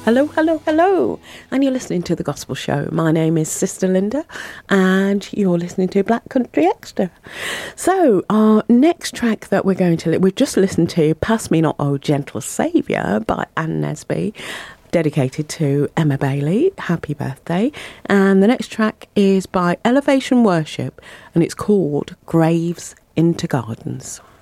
Hello, hello, hello. And you're listening to The Gospel Show. My name is Sister Linda, and you're listening to Black Country Extra. So, our next track that we've just listened to, Pass Me Not, O Gentle Saviour by Ann Nesby, dedicated to Emma Bailey. Happy birthday. And the next track is by Elevation Worship, and it's called Graves into Gardens.